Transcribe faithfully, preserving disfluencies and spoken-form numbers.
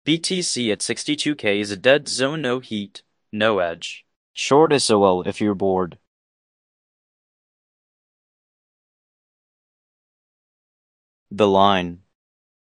B T C at sixty-two K is a dead zone, no heat, no edge. Short S O L if you're bored. The line.